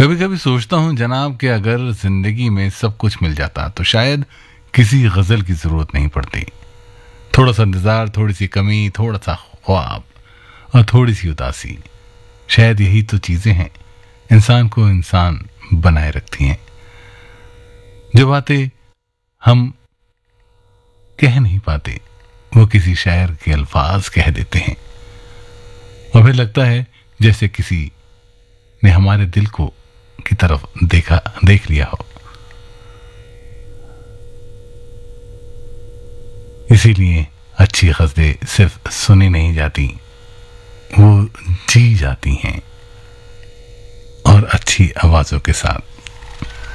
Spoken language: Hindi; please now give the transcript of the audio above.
कभी कभी सोचता हूँ जनाब कि अगर जिंदगी में सब कुछ मिल जाता तो शायद किसी गजल की जरूरत नहीं पड़ती। थोड़ा सा इंतजार, थोड़ी सी कमी, थोड़ा सा ख्वाब और थोड़ी सी उदासी, शायद यही तो चीजें हैं इंसान को इंसान बनाए रखती हैं। जो बातें हम कह नहीं पाते वो किसी शायर के अल्फाज कह देते हैं और फिर लगता है जैसे किसी ने हमारे दिल को की तरफ देख लिया हो। इसीलिए अच्छी गज़लें सिर्फ सुनी नहीं जाती, वो जी जाती हैं और अच्छी आवाजों के साथ।